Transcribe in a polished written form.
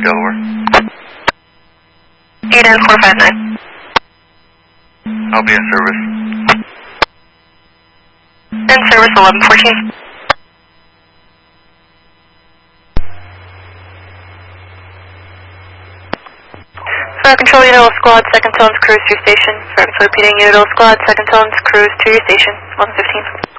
Delaware. 89459. I'll be in service. In service 1114. Fire Control Unit Squad, second tones, cruise to your station. Fire Control repeating Unit Squad, second tones, cruise to your station. 1115.